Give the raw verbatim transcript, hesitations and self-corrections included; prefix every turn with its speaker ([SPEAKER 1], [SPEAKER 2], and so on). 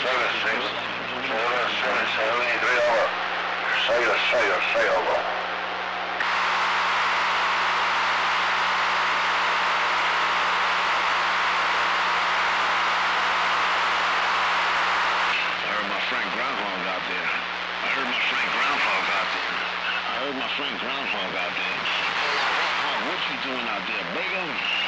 [SPEAKER 1] seven six, seven seven seven three over. Sail, sail, sail over.
[SPEAKER 2] I heard my friend Groundhog out there. I heard my friend Groundhog out there. I heard my friend Groundhog out there. Groundhog, what you doing out there, Brigham?